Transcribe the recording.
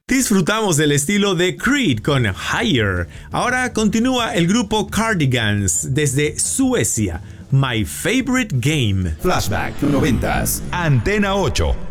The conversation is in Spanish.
Disfrutamos del estilo de Creed con Higher. Ahora continúa el grupo Cardigans desde Suecia. My Favorite Game. Flashback 90s. Antena 8.